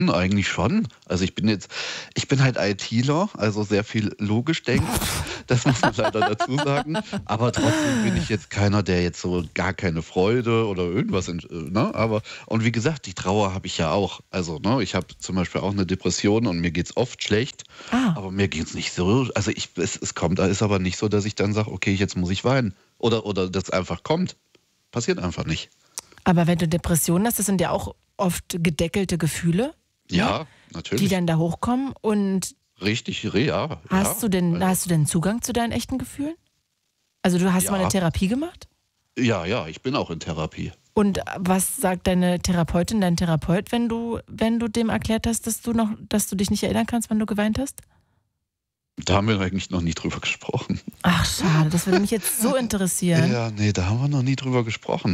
Eigentlich schon. Also ich bin halt ITler, also sehr viel logisch denkend, das muss man leider dazu sagen. Aber trotzdem bin ich jetzt keiner, der jetzt so gar keine Freude oder irgendwas, ne? Und wie gesagt, die Trauer habe ich ja auch. Also, ne, ich habe zum Beispiel auch eine Depression und mir geht's oft schlecht, Ah, aber mir geht's nicht so. Also es kommt, da ist aber nicht so, dass ich dann sage, okay, jetzt muss ich weinen. Oder das einfach kommt. Passiert einfach nicht. aber wenn du Depressionen hast, das sind ja auch oft gedeckelte Gefühle, ne? Ja, Die natürlich. dann da hochkommen. Und Richtig, ja, ja. Also, hast du denn Zugang zu deinen echten Gefühlen? Also du hast mal eine ja. Therapie gemacht? Ja, ja, ich bin auch in Therapie. Und was sagt deine Therapeutin, dein Therapeut, wenn du dem erklärt hast, dass du dich nicht erinnern kannst, wann du geweint hast? Da haben wir eigentlich noch nie drüber gesprochen. Ach, schade, das würde mich jetzt so interessieren. Ja, nee, da haben wir noch nie drüber gesprochen.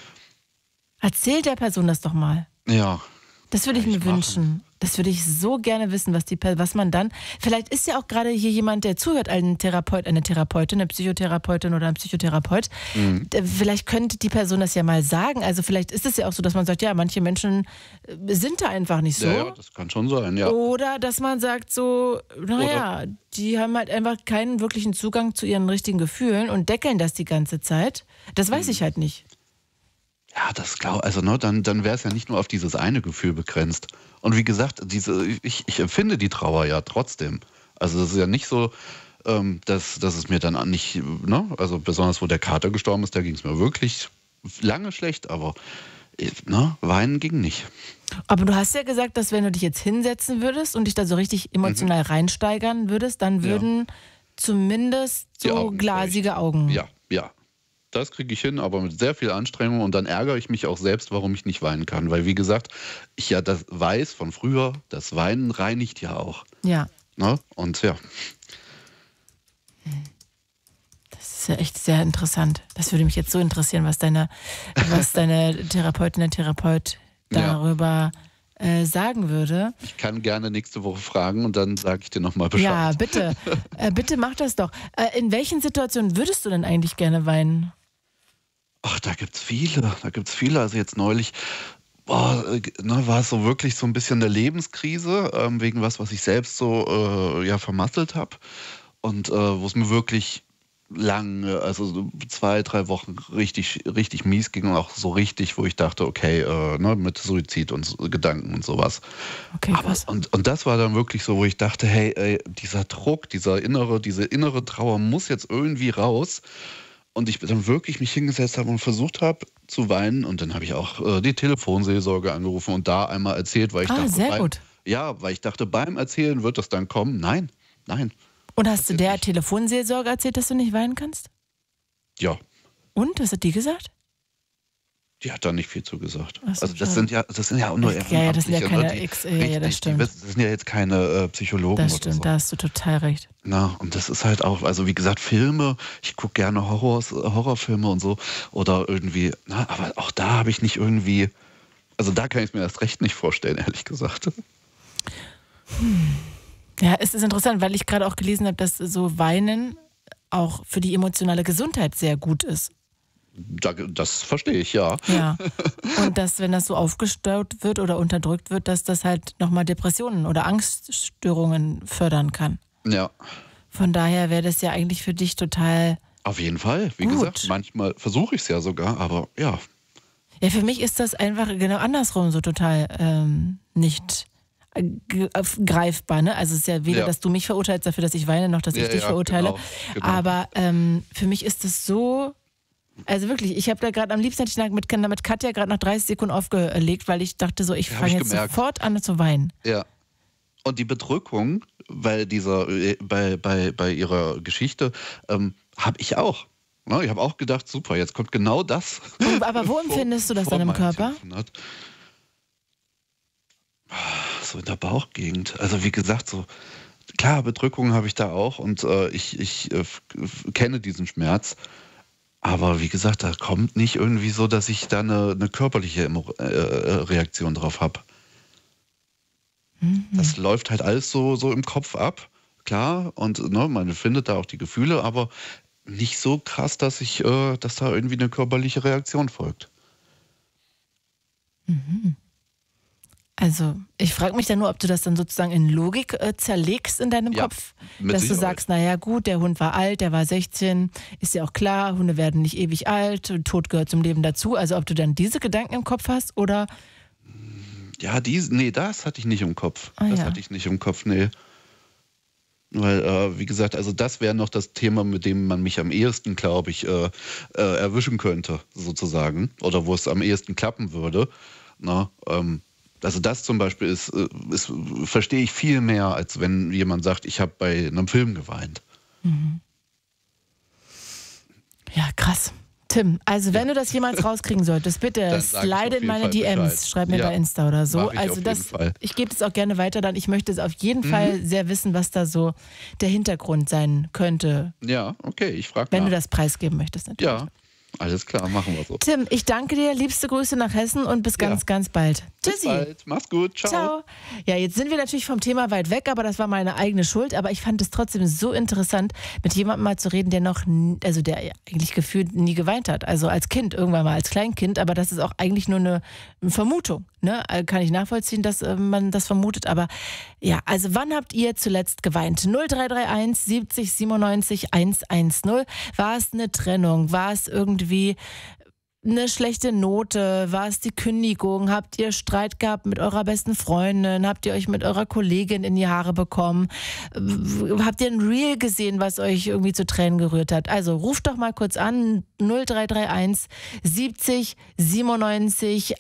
Erzähl der Person das doch mal. Ja, Das würde kann ich ich mir machen. wünschen. Das würde ich so gerne wissen, was man dann. Vielleicht ist ja auch gerade hier jemand, der zuhört, ein Therapeut, eine Therapeutin, eine Psychotherapeutin oder ein Psychotherapeut. Mhm. Vielleicht könnte die Person das ja mal sagen. Also vielleicht ist es ja auch so, dass man sagt, ja, manche Menschen sind da einfach nicht so. Ja, ja, das kann schon sein, ja. Oder dass man sagt so, Oder, naja, die haben halt einfach keinen wirklichen Zugang zu ihren richtigen Gefühlen und deckeln das die ganze Zeit. Das weiß ich halt nicht. ja, das glaube also ne, dann wäre es ja nicht nur auf dieses eine Gefühl begrenzt. Und wie gesagt, ich empfinde die Trauer ja trotzdem. Also das ist ja nicht so, dass es mir dann nicht, ne, also besonders wo der Kater gestorben ist, da ging es mir wirklich lange schlecht, aber ne, weinen ging nicht. Aber du hast ja gesagt, dass wenn du dich jetzt hinsetzen würdest und dich da so richtig Mhm. emotional reinsteigern würdest, dann Ja, würden zumindest die so Augen glasige feucht. Augen. Ja, ja. Das kriege ich hin, aber mit sehr viel Anstrengung und dann ärgere ich mich auch selbst, warum ich nicht weinen kann. Weil, wie gesagt, ich ja das weiß von früher, das Weinen reinigt ja auch. Ja, Ne? Und ja, das ist ja echt sehr interessant. Das würde mich jetzt so interessieren, was deine Therapeutin, der Therapeut ja. darüber sagen würde. Ich kann gerne nächste Woche fragen und dann sage ich dir nochmal Ja, Bescheid. bitte. Bitte mach das doch. In welchen Situationen würdest du denn eigentlich gerne weinen? Ach, da gibt's viele. Da gibt's viele. Also jetzt neulich ne, war es so wirklich so ein bisschen eine Lebenskrise, wegen was ich selbst so ja, vermasselt habe. Und wo es mir wirklich lang, also so 2, 3 Wochen richtig mies ging und auch so richtig, wo ich dachte, okay, ne, mit Suizid und Gedanken und sowas. Okay, Aber krass. und das war dann wirklich so, wo ich dachte, hey, ey, dieser Druck, diese innere Trauer muss jetzt irgendwie raus. Und ich dann wirklich mich hingesetzt habe und versucht habe zu weinen. Und dann habe ich auch die Telefonseelsorge angerufen und da einmal erzählt, weil ich Ah, dachte, sehr gut. weil ich dachte, beim Erzählen wird das dann kommen. Nein, nein, Und hast du passiert der nicht. Telefonseelsorge erzählt, dass du nicht weinen kannst? Ja, Und, was hat die gesagt? die hat da nicht viel zu gesagt. Ach so, Also schade. das sind ja auch nur Ja, das sind ja Ehrenamtliche, ne? keine ja, das stimmt. Das sind ja jetzt keine Psychologen Das oder stimmt, so. da hast du total recht. Na, und das ist halt auch, also wie gesagt, Filme, ich gucke gerne Horrorfilme und so. Oder irgendwie, na, aber auch da habe ich nicht irgendwie, also da kann ich es mir erst recht nicht vorstellen, ehrlich gesagt. Ja, es ist interessant, weil ich gerade auch gelesen habe, dass so Weinen auch für die emotionale Gesundheit sehr gut ist. Das verstehe ich, ja. Ja. Und dass, wenn das so aufgestaut wird oder unterdrückt wird, dass das halt nochmal Depressionen oder Angststörungen fördern kann. Ja, Von daher wäre das ja eigentlich für dich total auf jeden Fall. Wie gut. gesagt, manchmal versuche ich es ja sogar, aber ja. Ja, für mich ist das einfach genau andersrum so total nicht greifbar. Ne? Also es ist ja weder, Ja. dass du mich verurteilst dafür, dass ich weine, noch dass ich dich verurteile. Genau. Aber für mich ist es so, also wirklich, ich habe da gerade am liebsten hätte ich mit Katja gerade nach 30 Sekunden aufgelegt, weil ich dachte so, ich Ja, hab fange ich jetzt gemerkt. sofort an zu weinen. Ja. Und die Bedrückung, bei bei ihrer Geschichte, habe ich auch. Ne, ich habe auch gedacht, super, jetzt kommt genau das. Aber wo empfindest du das vor dann im meinem Körper? Telefonat. So in der Bauchgegend. Also wie gesagt, so klar, Bedrückung habe ich da auch und ich kenne diesen Schmerz. Aber wie gesagt, da kommt nicht irgendwie so, dass ich da eine körperliche Reaktion drauf habe. Das läuft halt alles so im Kopf ab, klar. Und ne, man findet da auch die Gefühle, aber nicht so krass, dass da irgendwie eine körperliche Reaktion folgt. Also, ich frage mich dann nur, ob du das dann sozusagen in Logik zerlegst in deinem Ja, Kopf, mit dass du Sicherheit. sagst, naja gut, der Hund war alt, der war 16, ist ja auch klar, Hunde werden nicht ewig alt, Tod gehört zum Leben dazu. Also ob du dann diese Gedanken im Kopf hast oder, Ja, nee, das hatte ich nicht im Kopf. ah Das ja. hatte ich nicht im Kopf, nee. Weil, wie gesagt, also das wäre noch das Thema, mit dem man mich am ehesten, glaube ich, erwischen könnte, sozusagen. Oder wo es am ehesten klappen würde. Na, also das zum Beispiel verstehe ich viel mehr, als wenn jemand sagt, ich habe bei einem Film geweint. Ja, krass. Tim, also wenn Ja, du das jemals rauskriegen solltest, bitte dann sage ich slide auf in jeden meine Fall Bescheid. DMs, schreib mir bei Ja, Insta oder so. mache ich Also auf jeden Fall. ich gebe das auch gerne weiter, dann ich möchte es auf jeden Mhm. Fall sehr wissen, was da so der Hintergrund sein könnte, Ja, okay, ich frage wenn du nach. das preisgeben möchtest natürlich. Ja, alles klar, machen wir so. Tim, ich danke dir, liebste Grüße nach Hessen und bis Ja, ganz, ganz bald. bis Tschüssi. bald. Mach's gut. Ciao. Ciao. Ja, jetzt sind wir natürlich vom Thema weit weg, aber das war meine eigene Schuld. Aber ich fand es trotzdem so interessant, mit jemandem mal zu reden, der also der eigentlich gefühlt nie geweint hat. Also als Kind, irgendwann mal als Kleinkind, aber das ist auch eigentlich nur eine Vermutung. Ne? Kann ich nachvollziehen, dass man das vermutet. Aber ja, also wann habt ihr zuletzt geweint? 0331 70 97 110. War es eine Trennung? War es irgendwie eine schlechte Note? War es die Kündigung? Habt ihr Streit gehabt mit eurer besten Freundin? Habt ihr euch mit eurer Kollegin in die Haare bekommen? Habt ihr ein Reel gesehen, was euch irgendwie zu Tränen gerührt hat? Also ruft doch mal kurz an 0331 70 97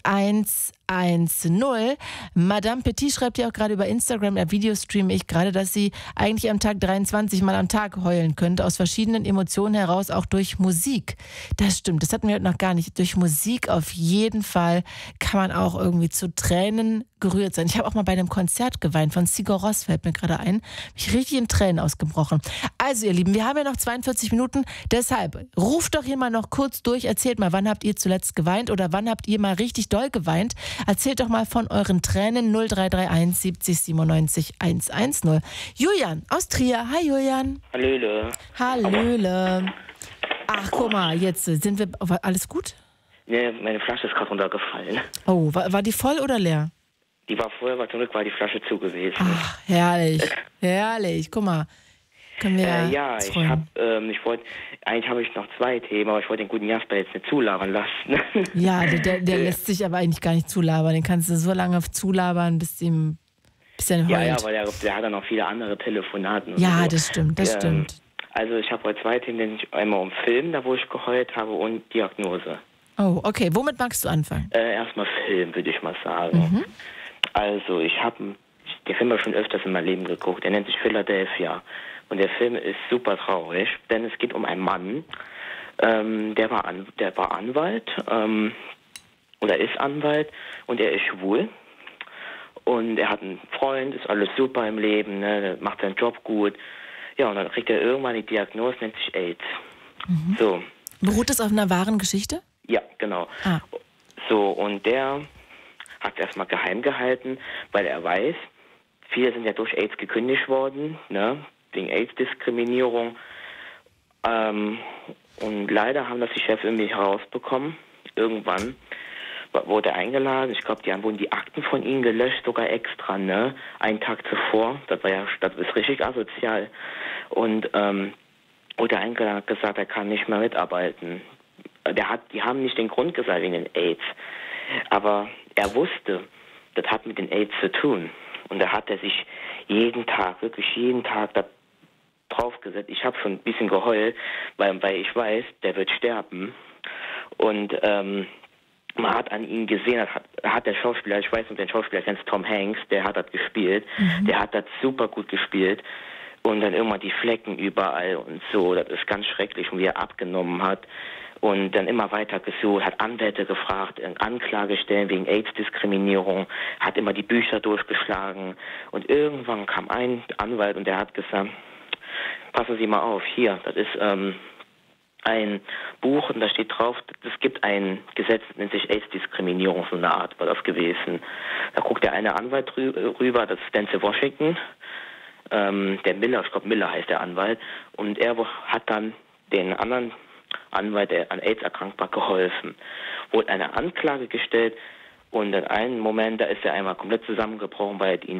110. Madame Petit schreibt ja auch gerade über Instagram, der Video streame ich gerade, dass sie eigentlich am Tag 23 Mal am Tag heulen könnte, aus verschiedenen Emotionen heraus, auch durch Musik. Das stimmt, das hatten wir heute noch gar nicht. Durch Musik auf jeden Fall kann man auch irgendwie zu Tränen gerührt sein. Ich habe auch mal bei einem Konzert geweint von Sigur Rós, fällt mir gerade ein. Bin ich richtig in Tränen ausgebrochen. Also ihr Lieben, wir haben ja noch 42 Minuten, deshalb ruft doch hier mal noch kurz durch, erzählt mal, wann habt ihr zuletzt geweint oder wann habt ihr mal richtig doll geweint? Erzählt doch mal von euren Tränen 0331 70 97 110. Julian aus Trier. Hi Julian. Hallöle. Hallöle. Ach, guck mal, jetzt sind wir. Alles gut? Ne, meine Flasche ist gerade runtergefallen. Oh, war die voll oder leer? Die war vorher, aber zum Glück war die Flasche zu gewesen. Ach, herrlich. Herrlich. Guck mal. Können wir Ja, uns ich freuen. eigentlich habe ich noch zwei Themen, aber ich wollte den guten Jasper jetzt nicht zulabern lassen. Ja, der lässt sich aber eigentlich gar nicht zulabern. Den kannst du so lange zulabern, bis er heult. Ja, aber der hat dann noch viele andere Telefonaten. Und Ja, so. das stimmt, das stimmt. Also ich habe heute zwei Themen, nämlich einmal um Film, da wo ich geheult habe, und Diagnose. Oh, okay. Womit magst du anfangen? Erstmal Film, würde ich mal sagen. Also der Film habe ich schon öfters in meinem Leben geguckt. Der nennt sich Philadelphia. Und der Film ist super traurig, denn es geht um einen Mann, der war Anwalt, oder ist Anwalt, und er ist schwul. Und er hat einen Freund, ist alles super im Leben, ne, der macht seinen Job gut. Ja, und dann kriegt er irgendwann die Diagnose, nennt sich AIDS. So, Beruht das auf einer wahren Geschichte? ja, genau. Ah. So, und der hat es erstmal geheim gehalten, weil er weiß, viele sind ja durch AIDS gekündigt worden, ne, wegen AIDS-Diskriminierung. Und leider haben das die Chefs irgendwie herausbekommen. Irgendwann wurde er eingeladen. Ich glaube, wurden die Akten von ihm gelöscht, sogar extra, ne? Einen Tag zuvor. Das ist richtig asozial. Und wurde eingeladen, hat gesagt, er kann nicht mehr mitarbeiten. Die haben nicht den Grund gesagt wegen den AIDS. Aber er wusste, das hat mit den AIDS zu tun. Und da hat er sich wirklich jeden Tag da draufgesetzt. Ich habe schon ein bisschen geheult, weil ich weiß, der wird sterben. Und man hat an ihm gesehen, hat der Schauspieler, ich weiß nicht, den Schauspieler kennst, Tom Hanks, der hat das gespielt. Der hat das super gut gespielt. Und dann irgendwann die Flecken überall und so, das ist ganz schrecklich. Und wie er abgenommen hat und dann immer weiter gesucht, hat Anwälte gefragt, Anklagestellen wegen AIDS-Diskriminierung, hat immer die Bücher durchgeschlagen. Und irgendwann kam ein Anwalt und der hat gesagt, passen Sie mal auf, hier, das ist ein Buch und da steht drauf, es gibt ein Gesetz, das nennt sich AIDS-Diskriminierung, so eine Art war das gewesen. Da guckt der eine Anwalt rüber, das ist Denzel Washington, der Miller, ich glaube Miller heißt der Anwalt, und er hat dann den anderen Anwalt, der an AIDS erkrankt war, geholfen. Wurde eine Anklage gestellt Und in einem Moment, da ist er einmal komplett zusammengebrochen, weil er ihn